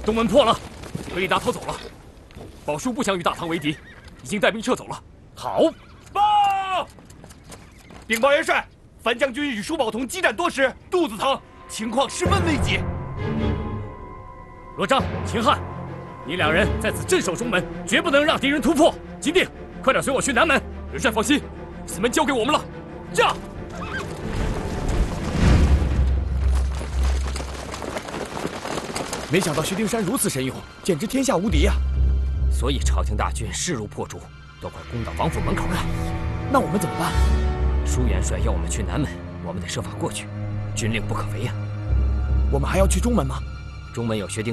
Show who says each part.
Speaker 1: 东门破了，格里达逃走了，宝叔不想与大唐为敌，已经带兵撤走了。好，
Speaker 2: 报！禀报元帅，樊将军与舒宝同激战多时，肚子疼，情况十分危急。
Speaker 1: 罗章、秦汉，你两人在此镇守中门，绝不能让敌人突破。金定，快点随我去南门。元帅放心，此门交给我们了。驾！
Speaker 3: 没想到薛丁山如此神勇，简直天下无敌呀！
Speaker 1: 所以朝廷大军势如破竹，都快攻到王府门口了。
Speaker 3: 那我们怎么办？
Speaker 1: 舒元帅要我们去南门，我们得设法过去，军令不可违呀。
Speaker 3: 我们还要去中门吗？
Speaker 1: 中门有薛丁